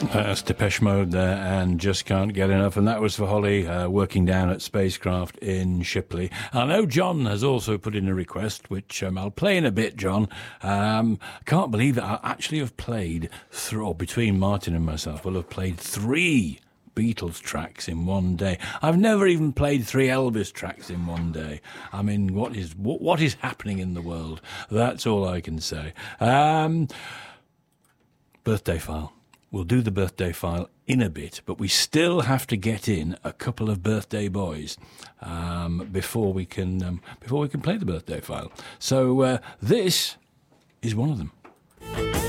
That's Depeche Mode there, and Just Can't Get Enough. And that was for Holly, working down at Spacecraft in Shipley. I know John has also put in a request, which I'll play in a bit, John. Can't believe that I actually have played, between Martin and myself, we'll have played 3 Beatles tracks in one day. I've never even played 3 Elvis tracks in one day. I mean, what is happening in the world? That's all I can say. Birthday file. We'll do the birthday file in a bit, but we still have to get in a couple of birthday boys before we can play the birthday file. So this is one of them.